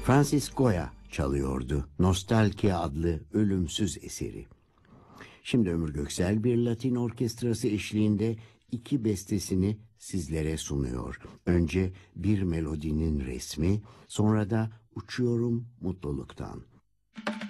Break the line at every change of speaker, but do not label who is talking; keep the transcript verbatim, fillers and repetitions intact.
Francis Goya çalıyordu Nostalgia adlı ölümsüz eseri. Şimdi Ömür Göksel bir Latin orkestrası eşliğinde iki bestesini sizlere sunuyor. Önce Bir Melodinin Resmi, sonra da Uçuyorum Mutluluktan.